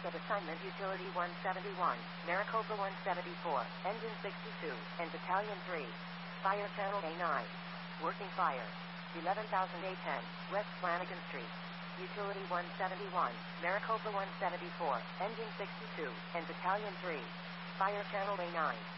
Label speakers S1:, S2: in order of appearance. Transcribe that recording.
S1: of assignment Utility 171, Maricopa 174, Engine 62, and Battalion 3. Fire Channel A9. Working fire. 11,000 West Flanagan Street. Utility 171, Maricopa 174, Engine 62, and Battalion 3. Fire Channel A9.